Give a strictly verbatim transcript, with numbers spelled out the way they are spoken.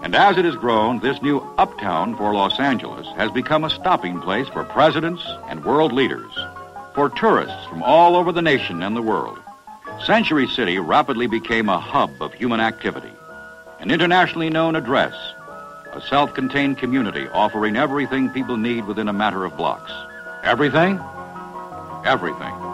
And as it has grown, this new uptown for Los Angeles has become a stopping place for presidents and world leaders, for tourists from all over the nation and the world. Century City rapidly became a hub of human activity, an internationally known address, a self-contained community offering everything people need within a matter of blocks. Everything? Everything.